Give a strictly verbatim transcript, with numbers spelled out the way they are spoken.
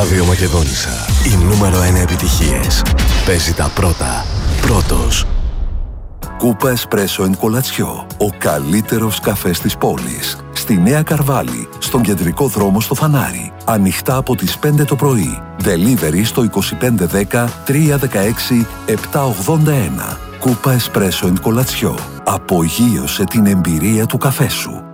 Ράδιο Μακεδόνισσα. Οι νούμερο ένα επιτυχίες. Παίζει τα πρώτα. Πρώτος. Κούπα Εσπρέσο εν Κολατσιό. Ο καλύτερος καφές της πόλης. Στη Νέα Καρβάλη, στον κεντρικό δρόμο στο Φανάρι. Ανοιχτά από τις πέντε το πρωί. Delivery στο είκοσι πέντε δέκα τριακόσια δεκαέξι επτακόσια ογδόντα ένα. Κούπα Εσπρέσο εν Κολατσιό. Απογείωσε την εμπειρία του καφέ σου.